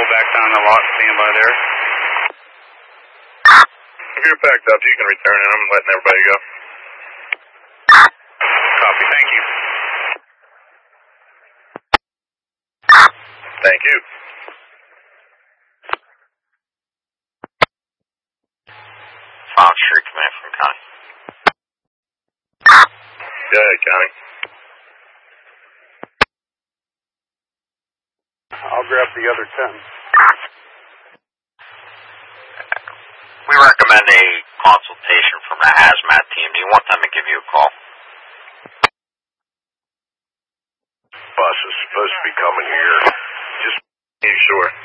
pull back down the lot, stand by there. If you're packed up, you can return it. I'm letting everybody go. Copy, thank you. Thank you. Fox Street Command from Connie. Go ahead, Connie. I'll grab the other 10. We recommend a consultation from a hazmat team. Do you want them to give you a call? Bus is supposed to be coming here. Just be sure.